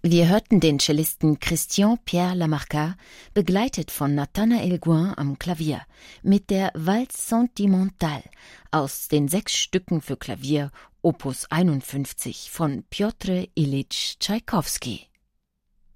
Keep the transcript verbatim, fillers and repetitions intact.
Wir hörten den Cellisten Christian Pierre Lamarca, begleitet von Nathanael Gouin am Klavier, mit der Valse Sentimentale aus den sechs Stücken für Klavier Opus einundfünfzig von Pjotr Ilyitsch Tschaikowski.